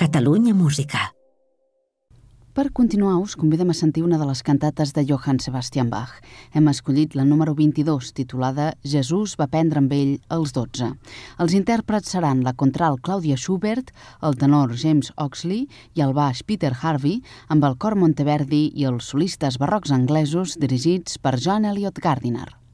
Catalunya Música. Per continuar, us convidem a sentir una de les cantates de Johann Sebastian Bach. Hem escollit la número 22, titulada Jesús va prendre amb ell els 12. Els intèrprets seran la contralt Claudia Schubert, el tenor James Oxley i el baix Peter Harvey, amb el cor Monteverdi i els solistes barrocs anglesos dirigits per John Eliot Gardiner.